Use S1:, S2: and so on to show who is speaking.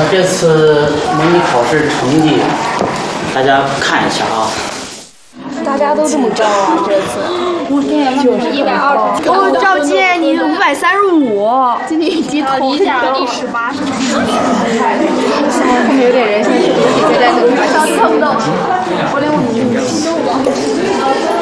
S1: 这次模拟考试成绩，大家看一下啊。
S2: 大家都这么高啊，这次。
S3: 就是120。
S2: 哦，赵健，你535。
S3: 今天已经投下第18是吗？
S2: 后面有点人，现在就在等他。
S3: 看不到，我连我听都忘了。